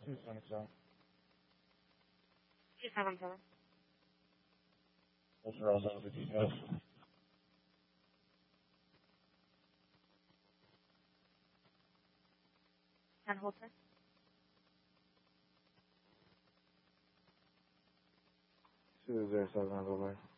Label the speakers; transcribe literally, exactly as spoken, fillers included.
Speaker 1: two seventy-seven.
Speaker 2: two seven seven.
Speaker 1: Those are all the details.
Speaker 2: ten hold, sir.
Speaker 1: two zero seven, over.